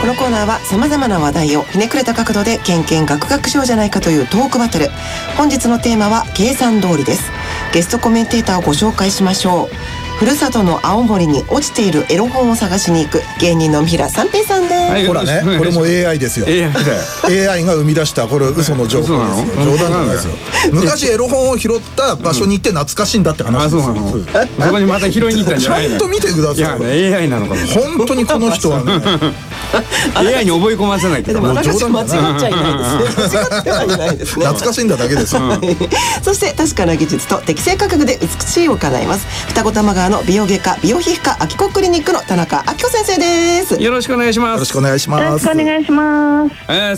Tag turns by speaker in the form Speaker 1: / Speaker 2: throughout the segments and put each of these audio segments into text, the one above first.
Speaker 1: このコーナーは様々な話題をひねくれた角度でケンケンガクガクしようじゃないかというトークバトル。本日のテーマは計算通りです。ゲストコメンテーターをご紹介しましょう。ふるさとの青森に落ちているエロ本を探しに行く芸人の三平三平さんです、
Speaker 2: はい、ほらね、これも AI ですよ。 AI が生み出したこれ嘘の情報ですよ。冗談じゃないですよ。昔エロ本を拾った場所に行って懐かしいんだって話ですよ。
Speaker 3: そこにまた拾いに行ったんじゃないの。
Speaker 2: ちゃんと見てください。
Speaker 3: いや AI なのかも。
Speaker 2: 本当にこの人はね
Speaker 3: AI に覚え込ませないけど。
Speaker 1: でも私間違っちゃいないですね。間違ってはいないですね。
Speaker 2: 懐かしいんだだけですよ。
Speaker 1: そして確かな技術と適正価格で美しいを叶えます。二子玉川の美容外科美容皮膚科アキコクリニックの田中明子先生です。
Speaker 3: よろしくお願いします。
Speaker 2: よろしくお願いします。
Speaker 4: よろしくお願いします。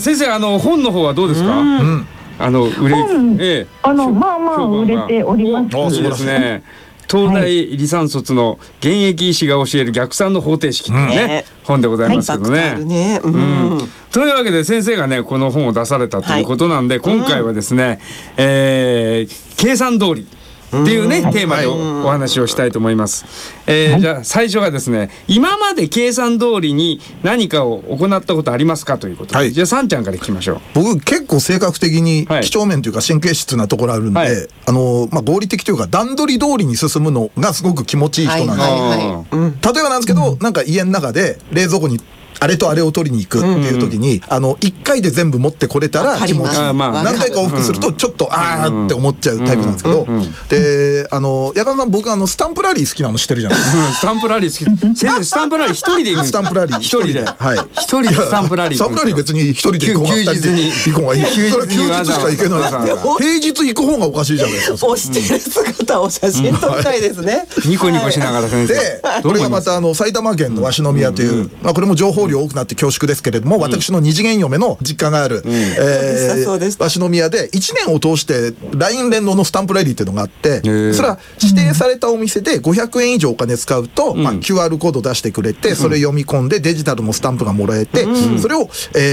Speaker 3: 先生、本の方はどうですか。売れ、
Speaker 4: まあまあ売れております。
Speaker 3: そうですね。東大理三卒の現役医師が教える逆算の方程式というね、本でございますけどね。というわけで先生がねこの本を出されたということなんで、今回はですね、計算通りっていうねテーマでお話をしたいと思います。じゃあ最初はですね、今まで計算通りに何かを行ったことありますかということで、じゃあさんちゃんから聞きましょう。
Speaker 2: 僕結構性格的に几帳面というか神経質なところあるんで、合理的というか段取り通りに進むのがすごく気持ちいい人なんです。例えばなんですけど、なんか家の中で冷蔵庫にあれとあれを取りに行くっていう時に、1回で全部持ってこれたら気持ちいい。何回か往復するとちょっとあーって思っちゃうタイプなんですけど、で矢川さん、僕スタンプラリー好きなの知ってるじゃないですか。
Speaker 3: スタンプラリー好き。先生スタンプラリー一人で行く。
Speaker 2: スタンプラリー
Speaker 3: 一人で、
Speaker 2: はい、
Speaker 3: 一人でスタンプラリー。
Speaker 2: スタンプラリー別に一人で行こうが2人で行こうがいい。それは休日しか行けない。平日行く方がおかしいじゃないですか。
Speaker 1: 押してる姿を写真撮りたいですね。
Speaker 3: ニコニコしながら先生。
Speaker 2: でこれがまた埼玉県の鷲宮という、これも情報量多くなって恐縮ですけれども、私の二次元嫁の実家がある鷲宮で1年を通して LINE 連動のスタンプラリーっていうのがあって、それは指定されたお店で500円以上お金使うと、QR コード出してくれて、それ読み込んでデジタルのスタンプがもらえて、それを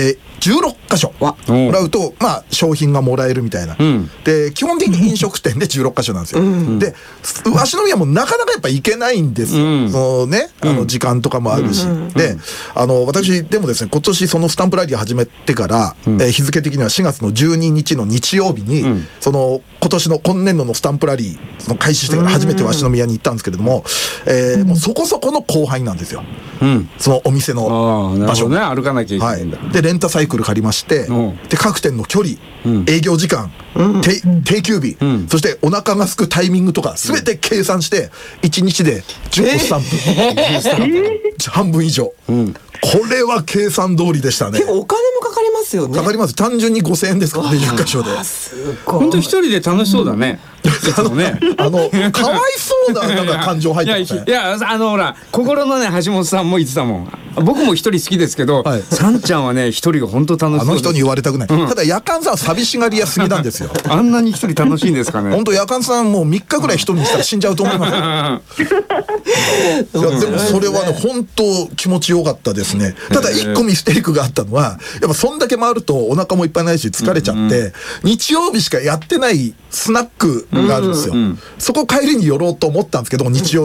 Speaker 2: 16箇所もらうと商品がもらえるみたいな。で基本的に飲食店で16箇所なんですよ。で鷲宮もなかなかやっぱ行けないんですよ。そのね時間とかもあるし。で私でもですね、今年そのスタンプラリー始めてから、日付的には4月の12日の日曜日に、その今年度のスタンプラリーその開始してから初めて鷲宮に行ったんですけれども、もうそこそこの後輩なんですよ。そのお店の場所ね、
Speaker 3: 歩かなきゃいけないんだ。
Speaker 2: でレンタサイクル借りまして、で各店の距離、営業時間、定休日、そしてお腹が空くタイミングとか全て計算して1日で10個スタンプ、半分以上。これは計算通りでしたね。
Speaker 1: でもお金もかかりますよね。
Speaker 2: かかります。単純に5000円ですからね、10箇所で。
Speaker 3: 本当一人で楽しそうだね。かわい
Speaker 2: そうななんか感情入ってますね。
Speaker 3: いやほら心のね橋本さんも言ってたもん。僕も一人好きですけど、さんちゃんはね一人が本当楽しそう。
Speaker 2: あの人に言われたくない。ただ夜間さんは寂しがり屋すぎなんですよ。
Speaker 3: あんなに一人楽しいんですかね。
Speaker 2: 本当夜間さんもう3日ぐらい一人にしたら死んじゃうと思いますよ。でもそれはね本当気持ちよかったですね。ただ1個ミステイクがあったのは、やっぱそんだけ回るとお腹もいっぱいないし疲れちゃって、日曜日しかやってないスナックがあるんですよ。そこ帰りに寄ろうと思ったんですけど、日曜